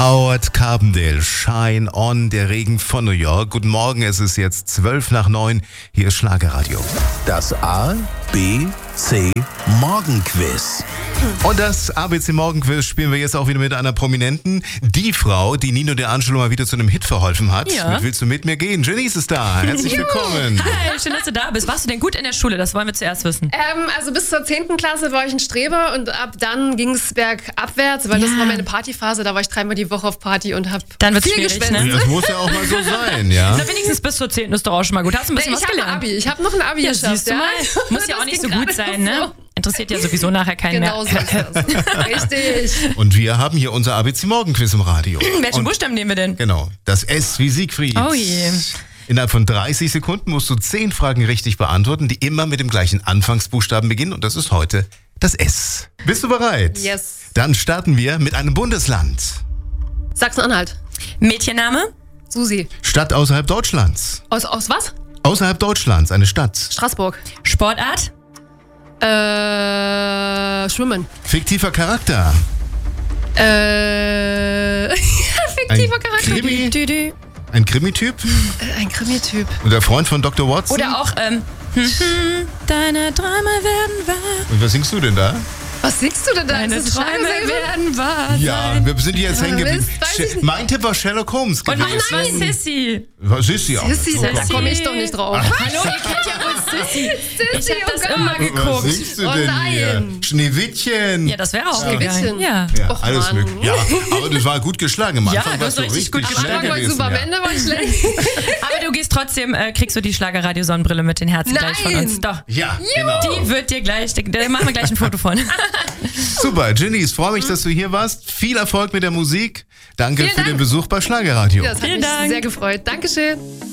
Howard Carpendale, Shine On, der Regen von New York. Guten Morgen, es ist jetzt 8:12. Hier ist Schlagerradio. Das A, B, C Morgenquiz. Und das ABC Morgenquiz spielen wir jetzt auch wieder mit einer Prominenten. Die Frau, die Nino De Angelo mal wieder zu einem Hit verholfen hat. Ja. Mit Willst du mit mir gehen? Janice ist da. Herzlich willkommen. Hi, schön, dass du da bist. Warst du denn gut in der Schule? Das wollen wir zuerst wissen. Also bis zur 10. Klasse war ich ein Streber und ab dann ging es bergabwärts, weil das war meine Partyphase. Da war ich 3-mal die Woche auf Party und habe Dann wird's viel schwierig, geschwänzt. ne? Das muss ja auch mal so sein, ja? Na, wenigstens bis zur 10. ist doch auch schon mal gut. Hast du ein bisschen Ich was habe ein gelernt? Abi. Ich habe noch ein Abi Ja, geschafft. siehst du mal. Muss ja auch Das nicht ging so gut gerade sein, ne? so. Interessiert ja sowieso nachher keinen Genau mehr. so ist das. Richtig. Und wir haben hier unser ABC Morgenquiz im Radio. Welchen Und Buchstaben nehmen wir denn? genau, das S wie Siegfried. Oh je. Innerhalb von 30 Sekunden musst du 10 Fragen richtig beantworten, die immer mit dem gleichen Anfangsbuchstaben beginnen. Und das ist heute das S. Bist du bereit? Yes. Dann starten wir mit einem Bundesland. Sachsen-Anhalt. Mädchenname? Susi. Stadt außerhalb Deutschlands. Aus was? Außerhalb Deutschlands, eine Stadt. Straßburg. Sportart? Schwimmen. Fiktiver Charakter. Fiktiver Charakter. Krimi? Düdü. Ein Krimi-Typ? Ein Krimi-Typ. Und der Freund von Dr. Watson? Oder auch, deine Träume werden wahr. Und was singst du denn da? Was singst du denn da? Deine Ist das ein Träume Schlagersänger? werden wahr. Ja, wir sind hier jetzt hängen geblieben. Mist, weiß ich nicht. Mein Tipp war Sherlock Holmes Und gewesen. was war Sissy? Was ist sie auch? Sissy, Oh da Gott. komme ich doch nicht drauf. Hallo, ihr kennt ja wohl Sissy. Ich hab das immer Was geguckt. singst du Oh denn nein. hier? Schneewittchen. Ja, das wäre auch Schneewittchen. gegangen. Ja. Ja, Och, alles Mann. möglich. Ja, aber das war gut geschlagen. Am Ja, Anfang du warst hast du richtig gut richtig geschlagen. schnell Am Anfang war ich gewesen. super, am Ende war ich schlecht. Aber du gehst trotzdem, kriegst du die Schlagerradio-Sonnenbrille mit den Herzen gleich von Nein. uns. Doch. Ja, genau. Die wird dir gleich, da machen wir gleich ein Foto von. Super, Janice, freue mich, dass du hier warst. Viel Erfolg mit der Musik. Danke Vielen für den Dank. Besuch bei Schlagerradio. Das hat Vielen mich Dank. sehr gefreut. Dankeschön.